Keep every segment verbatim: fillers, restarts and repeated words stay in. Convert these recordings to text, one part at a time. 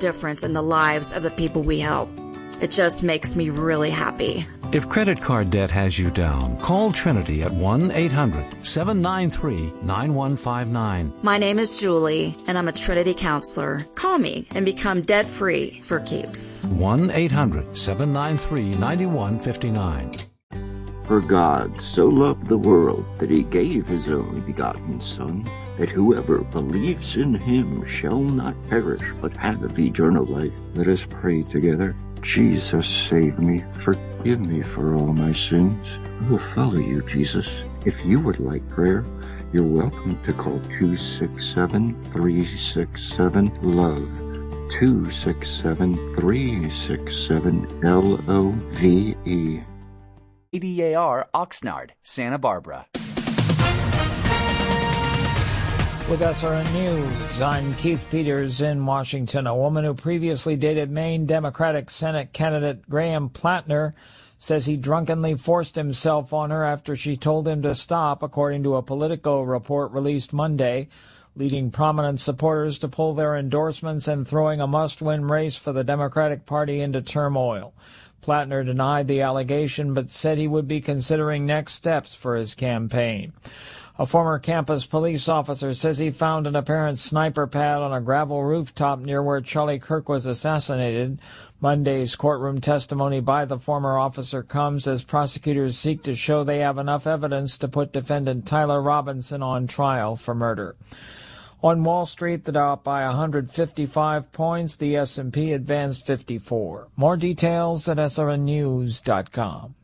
difference in the lives of the people we help. It just makes me really happy. If credit card debt has you down, call Trinity at one eight hundred seven nine three nine one five nine. My name is Julie, and I'm a Trinity counselor. Call me and become debt-free for keeps. one eight hundred seven nine three nine one five nine. For God so loved the world that he gave his only begotten Son, that whoever believes in him shall not perish but have eternal life. Let us pray together. Jesus, save me. Forgive me for all my sins. I will follow you, Jesus. If you would like prayer, you're welcome to call two six seven, three six seven, LOVE. two six seven, three six seven, L O V E. A D A R Oxnard, Santa Barbara. With S R N News, I'm Keith Peters in Washington. A woman who previously dated Maine Democratic Senate candidate Graham Plattner says he drunkenly forced himself on her after she told him to stop, according to a Politico report released Monday, leading prominent supporters to pull their endorsements and throwing a must-win race for the Democratic Party into turmoil. Plattner denied the allegation but said he would be considering next steps for his campaign. A former campus police officer says he found an apparent sniper pad on a gravel rooftop near where Charlie Kirk was assassinated. Monday's courtroom testimony by the former officer comes as prosecutors seek to show they have enough evidence to put defendant Tyler Robinson on trial for murder. On Wall Street, the Dow up by one hundred fifty-five points. The S and P advanced fifty-four. More details at S R N news dot com.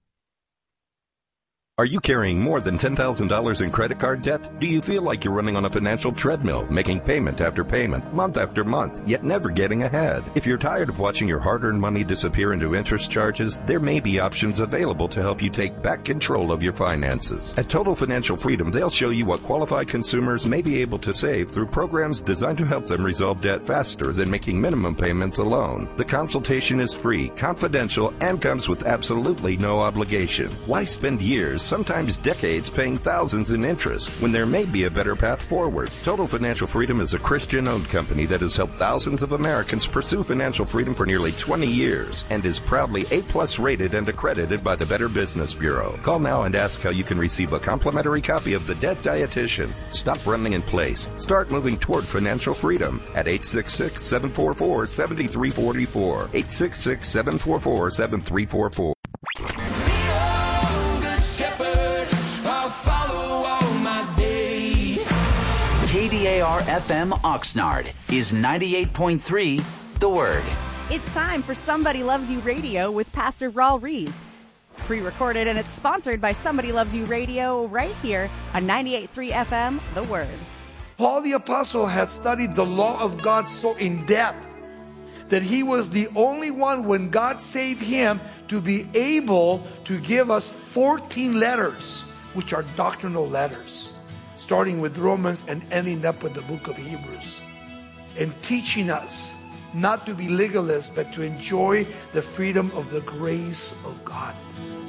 Are you carrying more than ten thousand dollars in credit card debt? Do you feel like you're running on a financial treadmill, making payment after payment, month after month, yet never getting ahead? If you're tired of watching your hard-earned money disappear into interest charges, there may be options available to help you take back control of your finances. At Total Financial Freedom, they'll show you what qualified consumers may be able to save through programs designed to help them resolve debt faster than making minimum payments alone. The consultation is free, confidential, and comes with absolutely no obligation. Why spend years, sometimes decades, paying thousands in interest when there may be a better path forward? Total Financial Freedom is a Christian-owned company that has helped thousands of Americans pursue financial freedom for nearly twenty years and is proudly A-plus rated and accredited by the Better Business Bureau. Call now and ask how you can receive a complimentary copy of The Debt Dietitian. Stop running in place. Start moving toward financial freedom at eight six six, seven four four, seven three four four. eight six six, seven four four, seven three four four. K D A R F M Oxnard is ninety-eight point three The Word. It's time for Somebody Loves You Radio with Pastor Raul Rees. Pre-recorded, and it's sponsored by Somebody Loves You Radio right here on ninety-eight point three F M The Word. Paul the Apostle had studied the law of God so in depth that he was the only one, when God saved him, to be able to give us fourteen letters, which are doctrinal letters, starting with Romans and ending up with the book of Hebrews, and teaching us not to be legalists, but to enjoy the freedom of the grace of God.